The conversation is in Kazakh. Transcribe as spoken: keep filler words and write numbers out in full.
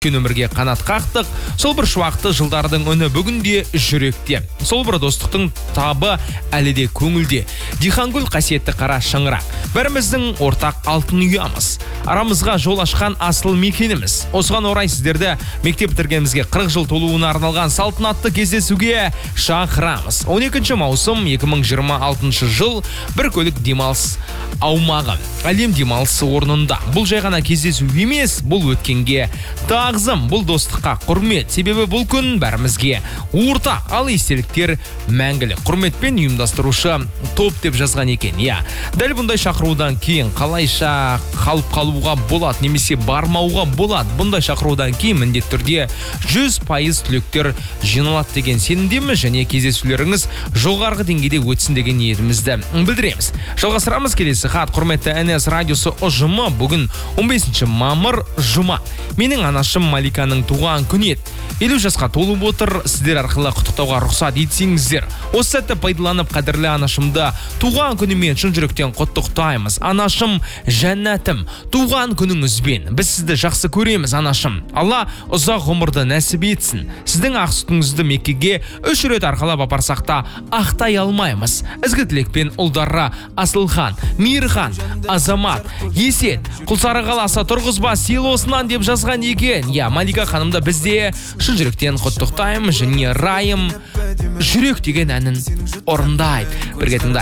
Күн өмірге қанат қақтық, сол бір шуақты жылдардың үні бүгінде жүректе. Сол бір достықтың табы әлі де көңілде. Дихангүл қасиетті қара шаңырақ. Бәріміздің ортақ алтын ұямыз. Арамызға жол ашқан асыл мекеніміз. Осыған орай сіздерді мектеп бітіргенімізге қырық жыл толуына арналған салтанатты кездесуге шақырамыз. он екінші маусым екі мың жиырма алтыншы жыл бір көлік демалыс аумағы. Әлем демалысы орнында. Бұл жай ғана кездесу емес, бұл өткенге тағзым, бұл достыққа құрмет. Себебі бұл күн бәрімізге ортақ, ал естеліктер мәңгілік. Құрметпен ұйымдастырушы топ деп жазған екен. Я, дәл бұндай шақырудан кейін қалайша қалып қалуға болады, немесе бармауға болады. Бұндай шақырудан кейін міндетті түрде жүз пайыз түлектер жиналады деген сенімдеміз, және кездесулеріңіз жоғарғы деңгейде өтсін деген ниетімізді білдіреміз. Жалғастырамыз. Келесі хат. Құрметті эн эс радиосы ұжымы, бүгін он бесінші мамыр жұма. Менің анашым Маликаның туған күні еді. елу жасқа толып отыр. Сіздер арқылы құттықтауға рұқсат етсеңіздер. Осы сәтті пайдаланып қадірлі анашымды туған күнімен шын жүректен құттықтаймыз. Анашым жәннатым, туған күніңізбен. Біз сізді жақсы көреміз, анашым. Алла ұзақ ғұмырды нәсіп етсін. Сіздің ақ сүтіңізді Меккеге үш рет арқалап апарсақ та ақтай алмаймыз. Ізгі тілекпен ұлдары Асылхан, Мейірхан, Азамат, Есет, Құлсары қаласы Тұрғызба селосынан деп жазған екен. Я, Малика ханымды бізде шын жүректен құттықтаймыз, және райым жүрек деген әнін орындайды. Бірге тыңдайық.